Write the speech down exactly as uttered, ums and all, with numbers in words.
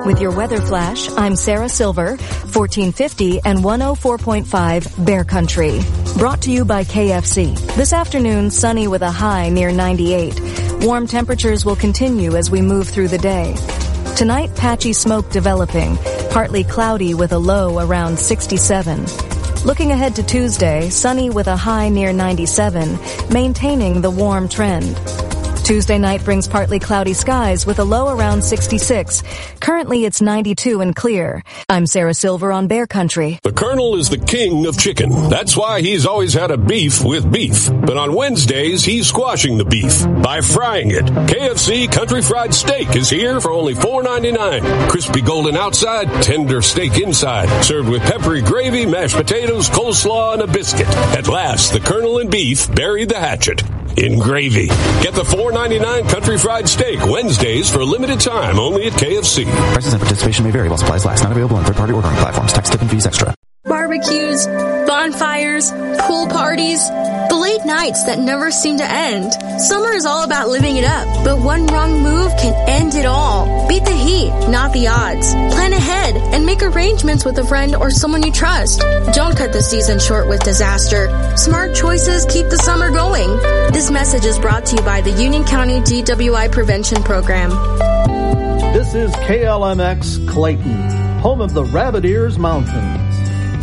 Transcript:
With your weather flash, I'm Sarah Silver, fourteen fifty and one oh four point five Bear Country. Brought to you by K F C. This afternoon, sunny with a high near ninety-eight. Warm temperatures will continue as we move through the day. Tonight, patchy smoke developing, partly cloudy with a low around sixty-seven. Looking ahead to Tuesday, sunny with a high near ninety-seven, maintaining the warm trend. Tuesday night brings partly cloudy skies with a low around sixty-six. Currently, it's ninety-two and clear. I'm Sarah Silver on Bear Country. The Colonel is the king of chicken. That's why he's always had a beef with beef. But on Wednesdays, he's squashing the beef by frying it. K F C Country Fried Steak is here for only four ninety-nine. Crispy golden outside, tender steak inside. Served with peppery gravy, mashed potatoes, coleslaw, and a biscuit. At last, the Colonel and beef buried the hatchet in gravy. Get the four ninety-nine Country Fried Steak Wednesdays for a limited time only at K F C. Prices and participation may vary while supplies last. Not available on third-party ordering platforms. Tax, tip, and fees extra. Barbecues, bonfires, pool parties, the late nights that never seem to end. Summer is all about living it up, but one wrong move can end it all. Beat the heat, not the odds. Plan ahead and make arrangements with a friend or someone you trust. Don't cut the season short with disaster. Smart choices keep the summer going. This message is brought to you by the Union County D W I Prevention Program. This is K L M X Clayton, home of the Rabbit Ears Mountain.